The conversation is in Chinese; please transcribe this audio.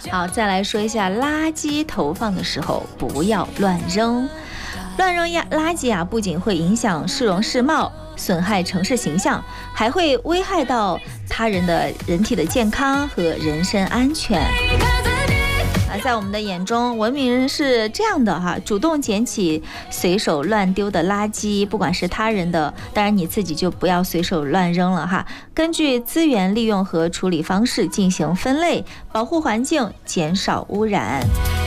好，再来说一下垃圾投放的时候不要乱扔。乱扔垃圾啊，不仅会影响市容市貌，损害城市形象，还会危害到他人的人体的健康和人身安全。在我们的眼中，文明人是这样的哈，主动捡起随手乱丢的垃圾，不管是他人的，当然你自己就不要随手乱扔了哈。根据资源利用和处理方式进行分类，保护环境，减少污染。